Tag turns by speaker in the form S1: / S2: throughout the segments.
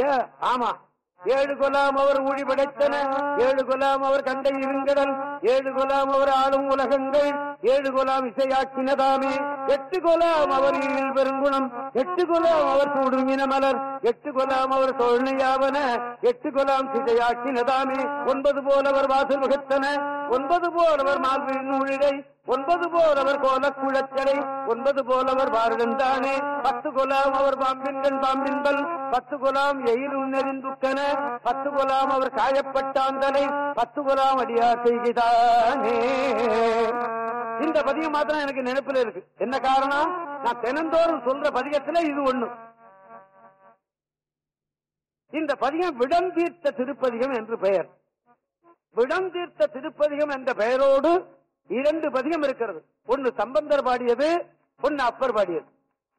S1: ஆமா, 7 கொலாம் அவர் ஊழி படைத்தன, 7 கொலாம் அவர் கண்டை இருங்கடல், 7 கொலாம் அவர் ஆளும் உலகங்கள், 7 கொலாம் இசையாக்கினதாமே, 8 கொலாம் அவர் பெருங்குணம், 8 கொலாம் அவர் சூடுமின மலர், 8 கொலாம் அவர் தோழ்மையாவன, 8 கொலாம் சிதையாக்கினதாமே, 9 போல் அவர் வாசல் வகுத்தன, 9 போல் அவர் மால்வின் ஊழிடை, 9 போல் அவர் கோலக்குழச்சடை, 9 போல் அவர் பாரதந்தானே, 10 கொலாம் அவர் பாம்பின்கள் பாம்பின்பல், 10 கொலாம் எயிலும் நெறிந்துக்கன, 10 கொலாம் அவர் காயப்பட்டாந்தலை, 10 கொலாம் அடியார் செய்கிறானே. இந்த பதிகம் மாத்திரம் எனக்கு நினைப்பில் இருக்கு. என்ன காரணம்? நான் தினந்தோறும் சொல்ற பதிகத்துல இது ஒண்ணு. இந்த பதிகம் விடம் தீர்த்த திருப்பதிகம் என்று பெயர். விடம் தீர்த்த திருப்பதிகம் என்ற பெயரோடு 2 பதிகம் இருக்கிறது. ஒன்னு சம்பந்தர் பாடியது, ஒன்னு அப்பர் பாடியது.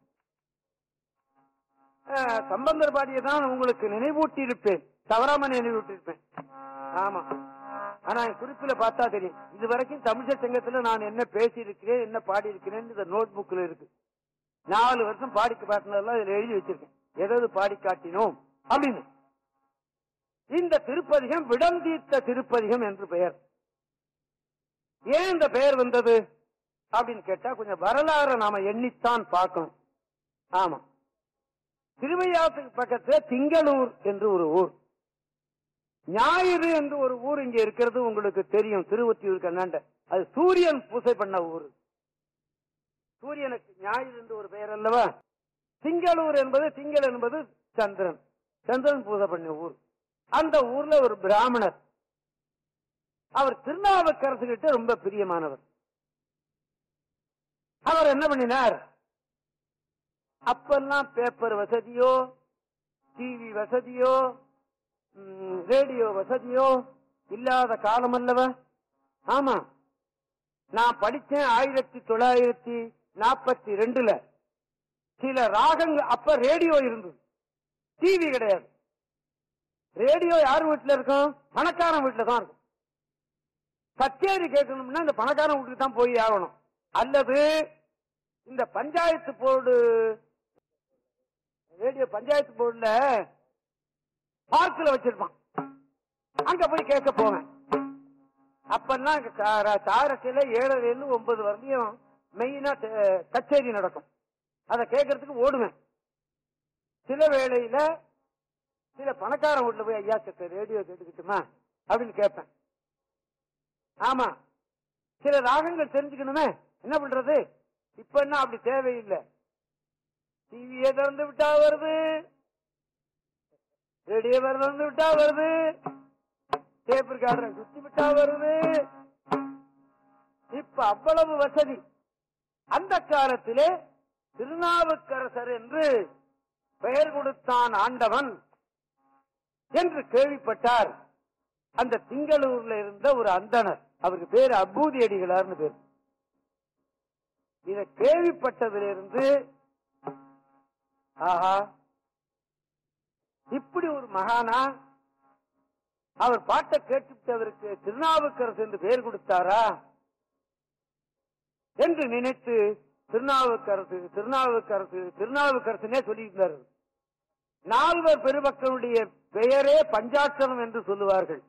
S1: சம்பந்தர் பாடியதான் உங்களுக்கு நினைவூட்டி இருப்பேன், தவறாம நினைவூட்டி இருப்பேன். ஆமா, ஆனா குறிப்பில பார்த்தா தெரியும். இதுவரைக்கும் தமிழர் சங்கத்துல நான் என்ன பேசி இருக்கிறேன், என்ன பாடி இருக்கிறேன் இந்த நோட் புக்ல இருக்கு. 4 வருஷம் பாடி காட்டினதெல்லாம் இதுல எழுதி வச்சிருக்கேன், எதாவது பாடி காட்டினோம் அப்படின்னு. இந்த திருப்பதிகம் விடம் தீர்த்த திருப்பதிகம் என்று பெயர். ஏன் இந்த பெயர் வந்தது அப்படின்னு கேட்டா கொஞ்சம் வரலாறு நாம எண்ணித்தான் பார்க்கணும். ஆமா, திருவையாத்துக்கு பக்கத்துல திங்களூர் என்று ஒரு ஊர், ஞாயிறு என்று ஒரு ஊர் இங்க இருக்கிறது உங்களுக்கு தெரியும், திருவொற்றியூர் கண்ணாண்ட. அது சூரியன் பூசை பண்ண ஊர். சூரியனுக்கு ஞாயிறு என்று ஒரு பெயர் அல்லவா. திங்களூர் என்பது, திங்கள் என்பது சந்திரன், சந்திரன் பூசை பண்ண ஊர். அந்த ஊர்ல ஒரு பிராமணர், அவர் திருநாவுக்கரசு கிட்ட ரொம்ப பிரியமானவர். அவர் என்ன பண்ணினார், அப்பெல்லாம் பேப்பர் வசதியோ, டிவி வசதியோ, ரேடியோ வசதியோ இல்லாத காலம் அல்லவா. ஆமா, நான் படிச்சேன் 1942. சில ராகங்கள் அப்ப ரேடியோ இருந்தது, டிவி கிடையாது. ரேடியோ யார் வீட்டுல இருக்கும்? பணக்காரன் வீட்டுல தான் இருக்கும். கச்சேரி கேட்கணும்னா இந்த பணக்காரன் வீட்டுக்கு தான் போய் ஆகணும், அல்லது இந்த பஞ்சாயத்து போர்டு ரேடியோ பஞ்சாயத்து போர்டுல பார்க்ல வச்சிருப்பான், அங்க போய் கேட்க போவேன். அப்பெல்லாம் தாரக்கையில 7 to 9 வரலையும் மெயினா கச்சேரி நடக்கும். அதை கேட்கறதுக்கு ஓடுவேன். சில வேளையில சில பணக்காரன் வீட்டுல போய் ஐயா ரேடியோ கேட்டுக்கிட்டுமா அப்படின்னு கேட்பேன். ஆமா, சில ராகங்கள் தெரிஞ்சுக்கணுமே, என்ன பண்றது? இப்ப என்ன அப்படி தேவையில்லை, டிவியை திறந்து விட்டா வருது, ரேடியோ திறந்து விட்டா வருது, டேப் ரெக்கார்டரை சுத்தி விட்டா வருது. இப்ப அவ்வளவு வசதி. அந்த காலத்திலே திருநாவுக்கரசர் என்று பெயர் கொடுத்தான் ஆண்டவன் என்று கேள்விப்பட்டார். அந்த திங்களூர்ல இருந்த ஒரு அந்தணர், அவருக்கு பேரு அபூதி அடிகளார்னு பேர். இதை கேள்விப்பட்டதிலிருந்து ஆஹா, இப்படி ஒரு மகானா, அவர் பாட்டை கேட்டுவிட்டவருக்கு திருநாவுக்கரசு என்று பெயர் கொடுத்தாரா என்று நினைத்து திருநாவுக்கரசு திருநாவுக்கரசு திருநாவுக்கரசுனே சொல்லியிருந்தார். 4 பெருமக்களுடைய பெயரே பஞ்சாட்சரம் என்று சொல்லுவார்கள்.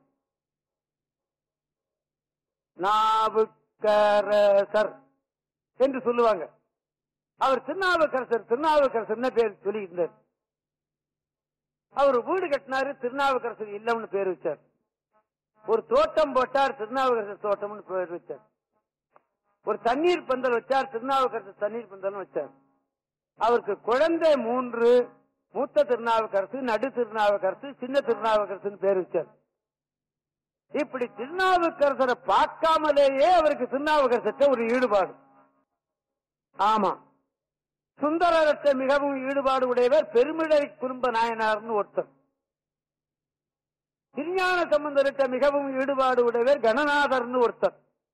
S1: நாவுக்கரசர் என்று சொல்லுவாங்க. அவர் திருநாவுக்கரசர் திருநாவுக்கரசர் பேர் சொல்லியிருந்தார். அவர் வீடு கட்டினாரு, திருநாவுக்கரசர் இல்லம்னு பேர் வச்சார். ஒரு தோட்டம் போட்டார், திருநாவுக்கரசர் தோட்டம்னு பேர் வச்சார். ஒரு தண்ணீர் பந்தல் வச்சார், திருநாவுக்கரசர் தண்ணீர் பந்தல் வச்சார். அவருக்கு குழந்தை 3, மூத்த திருநாவுக்கரசு, நடு திருநாவுக்கரசு, சின்ன திருநாவுக்கரசு பேர் வச்சார். இப்படி திருநாவுக்கரசரை பார்க்காமலேயே அவருக்கு திருநாவுக்கரசற்ற ஒரு ஈடுபாடு. ஆமா, சுந்தரத்தை மிகவும் ஈடுபாடு உடையவர் பெருமிழை குறும்ப நாயனார்னு ஒருத்தர். திருஞான சம்பந்தர்கிட்ட மிகவும் ஈடுபாடு உடையவர் கணநாதர்னு ஒருத்தர்.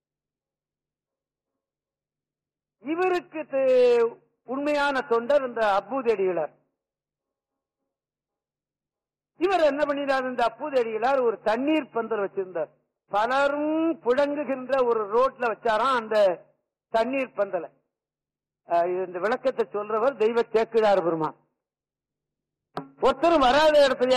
S1: இவருக்கு உண்மையான தொண்டர் இந்த அப்பூதி அடிகளார். இவர் என்ன பண்ணினார், இந்த அப்பூதி அடிகளார் ஒரு தண்ணீர் பந்தல் வச்சிருந்தார். பலரும் புழங்குகின்ற ஒரு ரோட்ல வச்சாராம் அந்த தண்ணீர் பந்தலை. இந்த விளக்கத்தை சொல்றவர் தெய்வ சேக்கிழார் பெருமான். ஒருத்தரும் வராத இடத்துல